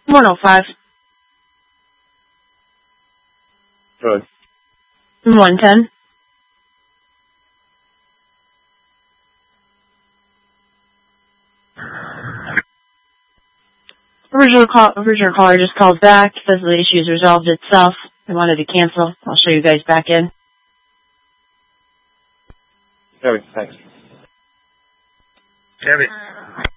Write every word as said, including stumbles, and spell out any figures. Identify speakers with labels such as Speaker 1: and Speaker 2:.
Speaker 1: one oh five.
Speaker 2: Good.
Speaker 1: one ten. Original call, original caller just called back, says the issue has resolved itself. They wanted to cancel. I'll show you guys back in.
Speaker 2: Very, thanks.
Speaker 3: Have it.